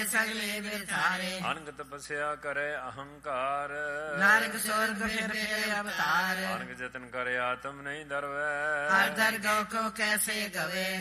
ਸਗਲੇ ਬਿਰਥਾਰੇ। ਅਨੰਗ ਤਪਸਿਆ ਕਰੇ ਅਹੰਕਾਰ, ਨਰਕ ਸੁਰਗ ਫਿਰ ਫਿਰ ਅਵਤਾਰ। ਅਨੰਗ ਜਤਨ ਕਰੇ ਆਤਮ ਨਹੀਂ ਦਰਵੈ, ਹਰ ਦਰ ਗਉ ਕੋ ਕੈਸੇ ਗਵੇ।